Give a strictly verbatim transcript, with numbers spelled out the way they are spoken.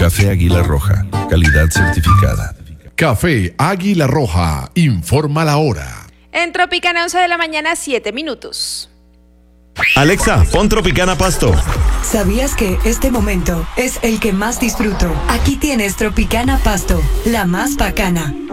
Café Águila Roja, calidad certificada. Café Águila Roja, informa la hora. En Tropicana, once de la mañana, siete minutos. Alexa, pon Tropicana Pasto. ¿Sabías que este momento es el que más disfruto? Aquí tienes Tropicana Pasto, la más bacana.